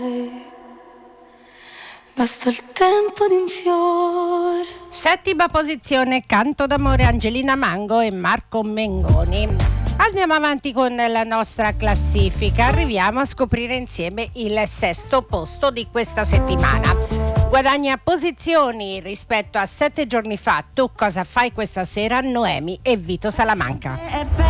Basta il tempo di un fiore. Settima posizione, Canto d'amore, Angelina Mango e Marco Mengoni. Andiamo avanti con la nostra classifica. Arriviamo a scoprire insieme il sesto posto di questa settimana. Guadagna posizioni rispetto a 7 giorni fa. Tu cosa fai questa sera? Noemi e Vito Salamanca.